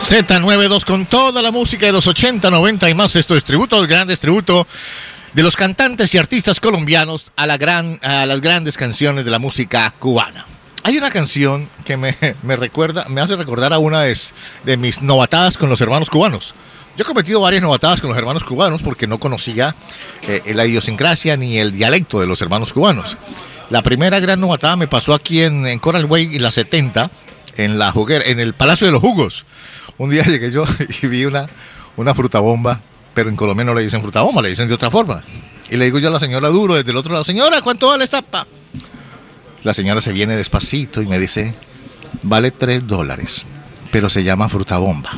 Z92 con toda la música de los 80, 90 y más. Esto es tributo a los grandes, tributo de los cantantes y artistas colombianos a las grandes canciones de la música cubana. Hay una canción que me hace recordar a una de mis novatadas con los hermanos cubanos. Yo he cometido varias novatadas con los hermanos cubanos porque no conocía la idiosincrasia ni el dialecto de los hermanos cubanos. La primera gran novatada me pasó aquí en Coral Way en la 70, en el Palacio de los Jugos. Un día llegué yo y vi una frutabomba, pero en Colombia no le dicen frutabomba, le dicen de otra forma. Y le digo yo a la señora duro desde el otro lado: señora, ¿cuánto vale esta pa? La señora se viene despacito y me dice: vale $3, pero se llama frutabomba.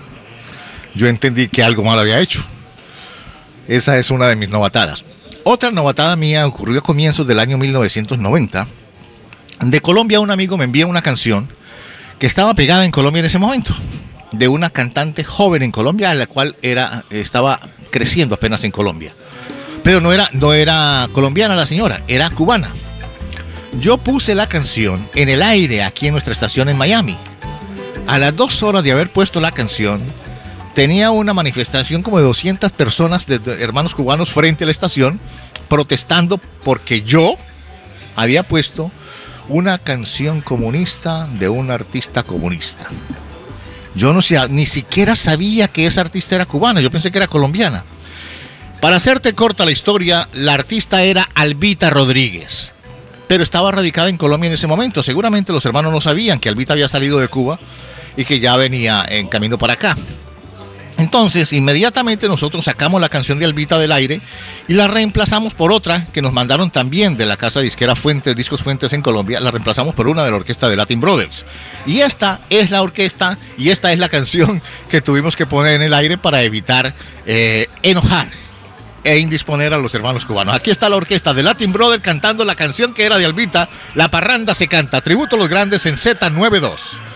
Yo entendí que algo mal había hecho. Esa es una de mis novatadas. Otra novatada mía ocurrió a comienzos del año 1990. De Colombia, un amigo me envía una canción que estaba pegada en Colombia en ese momento, de una cantante joven en Colombia, la cual estaba creciendo apenas en Colombia. Pero no era colombiana la señora, era cubana. Yo puse la canción en el aire aquí en nuestra estación en Miami. A las 2 horas de haber puesto la canción, tenía una manifestación como de 200 personas de hermanos cubanos frente a la estación, protestando porque yo había puesto una canción comunista de un artista comunista. Yo ni siquiera sabía que esa artista era cubana, yo pensé que era colombiana. Para hacerte corta la historia, la artista era Albita Rodríguez, pero estaba radicada en Colombia en ese momento. Seguramente los hermanos no sabían que Albita había salido de Cuba y que ya venía en camino para acá. Entonces, inmediatamente nosotros sacamos la canción de Albita del aire y la reemplazamos por otra que nos mandaron también de la casa disquera Discos Fuentes en Colombia. La reemplazamos por una de la orquesta de Latin Brothers. Y esta es la orquesta y esta es la canción que tuvimos que poner en el aire para evitar enojar e indisponer a los hermanos cubanos. Aquí está la orquesta de Latin Brothers cantando la canción que era de Albita, La Parranda se canta. Tributo a los grandes en Z92.